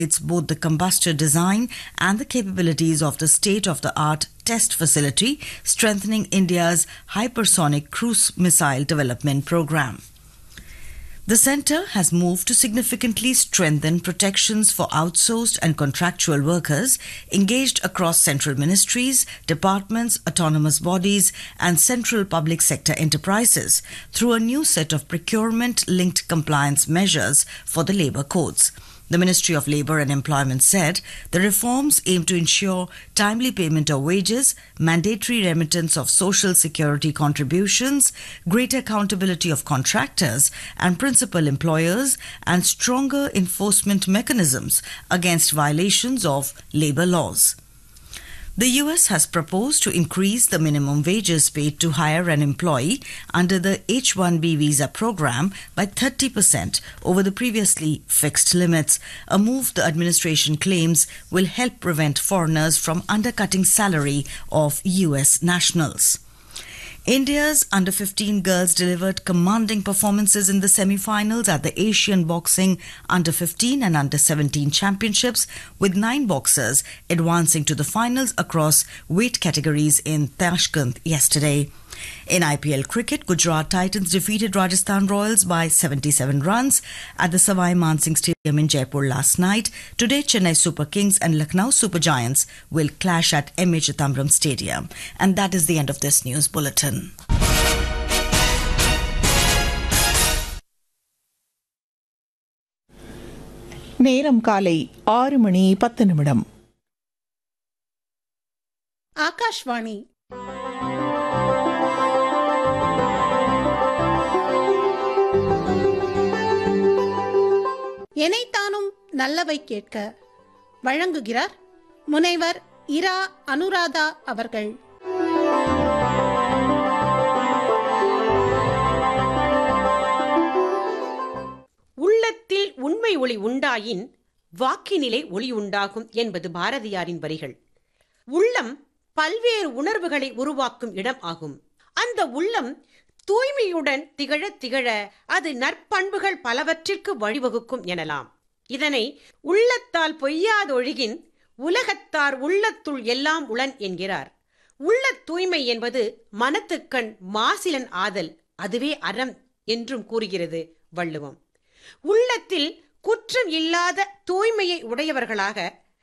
It's both the combustor design and the capabilities of the state-of-the-art test facility, strengthening India's hypersonic cruise missile development program. The centre has moved to significantly strengthen protections for outsourced and contractual workers engaged across central ministries, departments, autonomous bodies and central public sector enterprises through a new set of procurement-linked compliance measures for the labour codes. The Ministry of Labour and Employment said the reforms aim to ensure timely payment of wages, mandatory remittance of social security contributions, greater accountability of contractors and principal employers, and stronger enforcement mechanisms against violations of labour laws. The US has proposed to increase the minimum wages paid to hire an employee under the H-1B visa program by 30% over the previously fixed limits, a move the administration claims will help prevent foreigners from undercutting salary of US nationals. India's under-15 girls delivered commanding performances in the semi-finals at the Asian Boxing Under-15 and Under-17 Championships, with 9 boxers advancing to the finals across weight categories in Tashkent yesterday. In IPL cricket, Gujarat Titans defeated Rajasthan Royals by 77 runs at the Savai Mansingh Stadium in Jaipur last night. Today, Chennai Super Kings and Lucknow Super Giants will clash at M.A. Chidambaram Stadium. And that is the end of this news bulletin. நேரம் காலை 6:10. ஆகாஷ்வாணி எனைத்தானும் நல்லவை கேட்க வழங்குகிறார் முனைவர் இரா அனுராதா அவர்கள். உள்ளத்தில் உண்மை ஒளி உண்டாயின் வாக்கினிலே ஒளி உண்டாகும் என்பது பாரதியாரின் வரிகள். உள்ளம் பல்வேறு உணர்வுகளை உருவாக்கும் இடம் ஆகும். அந்த உள்ளம் தூய்மையுடன் திகழ திகழ அது நற்பண்புகள் பலவற்றிற்கு வழிவகுக்கும் எனலாம். இதனை உள்ளத்தால் பொய்யாதொழுகின் உலகத்தார் உள்ளத்துள் எல்லாம் உளன் என்கிறார். உள்ள தூய்மை என்பது மனத்துக்கண் மாசிலன் ஆதல், அதுவே அறம் என்றும் கூறுகிறது வள்ளுவம். உள்ளத்தில் குற்றம் இல்லாத தூய்மையை உடையவர்களாக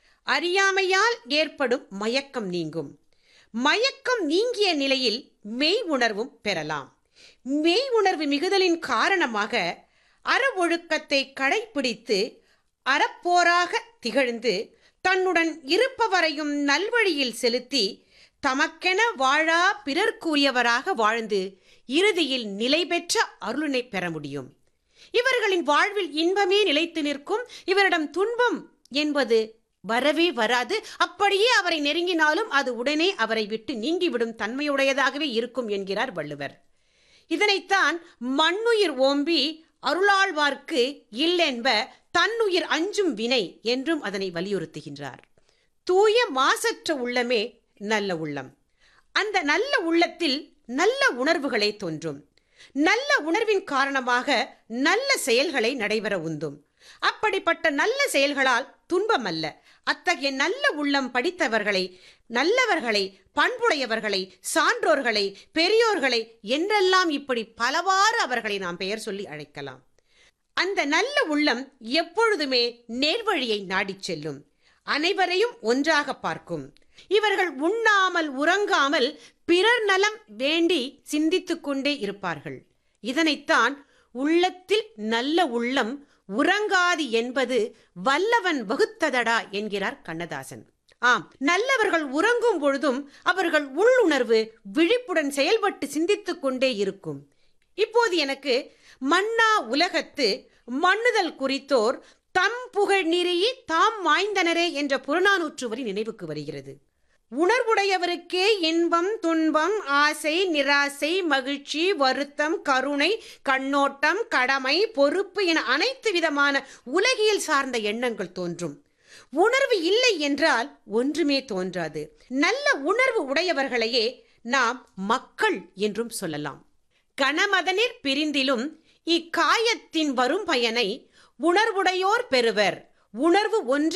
அறியாமையால் ஏற்படும் மயக்கம் நீங்கும். மயக்கம் நீங்கிய நிலையில் மெய் உணர்வும் பெறலாம். மெய் உணர்வு மிகுதலின் காரணமாக அற ஒழுக்கத்தை கடைபிடித்து அறப்போராக திகழ்ந்து தன்னுடன் இருப்பவரையும் நல்வழியில் செலுத்தி தமக்கென வாழா பிறர்க்குரியவராக வாழ்ந்து இறுதியில் நிலை பெற்ற அருளினை பெற முடியும். இவர்களின் வாழ்வில் இன்பமே நிலைத்து நிற்கும். இவரிடம் துன்பம் என்பது வரவே வராது. அப்படியே அவரை நெருங்கினாலும் அது உடனே அவரை விட்டு நீங்கிவிடும் தன்மையுடையதாகவே இருக்கும் என்கிறார் வள்ளுவர். இதனைத்தான் மண்ணுயிர் ஓம்பி அருளாழ்வார்க்கு இல்லென்ப தன்னுயிர் அஞ்சும் வினை என்றும் அதனை வலியுறுத்துகின்றார். தூய மாசற்ற உள்ளமே நல்ல உள்ளம். அந்த நல்ல உள்ளத்தில் நல்ல உணர்வுகளை தோன்றும். நல்ல உணர்வின் காரணமாக நல்ல செயல்களை நடைபெற உந்தும். அப்படிப்பட்ட நல்ல செயல்களால் துன்பம் அல்ல. அத்தகைய நல்ல உள்ளம் படித்தவர்களை, நல்லவர்களை, பண்புடையவர்களை, சான்றோர்களை, பெரியோர்களை என்றெல்லாம் இப்படி பலவாறு அவர்களை நாம் பெயர் சொல்லி அழைக்கலாம். அந்த நல்ல உள்ளம் எப்பொழுதுமே நேர்வழியை நாடிச் செல்லும். அனைவரையும் ஒன்றாக பார்க்கும். இவர்கள் உண்ணாமல் உறங்காமல் பிறர் நலம் வேண்டி சிந்தித்துக் கொண்டே இருப்பார்கள். இதனைத்தான் உள்ளத்தில் நல்ல உள்ளம் உறங்காது என்பது வல்லவன் வகுத்ததடா என்கிறார் கண்ணதாசன். ஆம், நல்லவர்கள் உறங்கும் பொழுதும் அவர்கள் உள்ளுணர்வு விழிப்புடன் செயல்பட்டு சிந்தித்துக் கொண்டே இருக்கும். இப்போது எனக்கு மன்னா உலகத்து மண்ணுதல் குறித்தோர் தம் புகழ் நிறியி தாம் வாய்ந்தனரே என்ற புறநானூற்று வரி நினைவுக்கு வருகிறது. உணர்வுடையவருக்கே இன்பம், துன்பம், ஆசை, நிராசை, மகிழ்ச்சி, வருத்தம், கருணை, கண்ணோட்டம், கடமை, பொறுப்பு என அனைத்து விதமான உலகியல் சார்ந்த எண்ணங்கள் தோன்றும். உணர்வு இல்லை என்றால் ஒன்றுமே தோன்றாது. நல்ல உணர்வு உடையவர்களையே நாம் மக்கள் என்றும் சொல்லலாம். கணமதனிற் பிரிந்திலும் இக்காயத்தின் வரும் பயனை உணர்வுடையோர் பெறுவர். உணர்வு ஒன்று